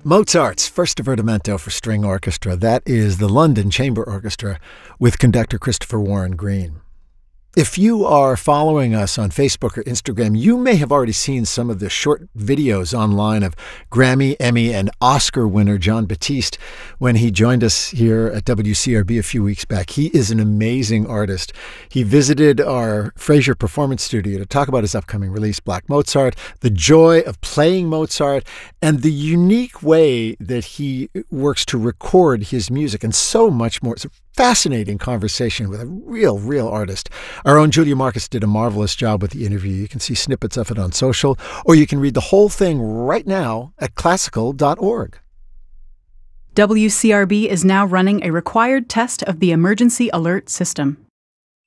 Mozart's First Divertimento for String Orchestra. That is the London Chamber Orchestra with conductor Christopher Warren Green. If you are following us on Facebook or Instagram, you may have already seen some of the short videos online of Grammy, Emmy, and Oscar winner Jon Batiste when he joined us here at WCRB a few weeks back. He is an amazing artist. He visited our Fraser Performance Studio to talk about his upcoming release, Black Mozart, the joy of playing Mozart, and the unique way that he works to record his music, and so much more. It's a fascinating conversation with a real artist. Our own Julia Marcus did a marvelous job with the interview. You can see snippets of it on social, or you can read the whole thing right now at classical.org. WCRB is now running a required test of the emergency alert system.